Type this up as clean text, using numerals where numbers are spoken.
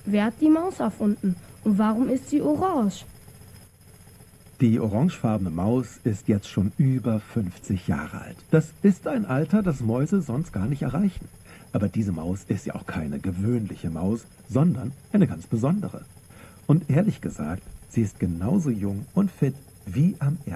Wer hat die Maus erfunden und warum ist sie orange? Die orangefarbene Maus ist jetzt schon über 50 Jahre alt. Das ist ein Alter, das Mäuse sonst gar nicht erreichen. Aber diese Maus ist ja auch keine gewöhnliche Maus, sondern eine ganz besondere. Und ehrlich gesagt, sie ist genauso jung und fit wie am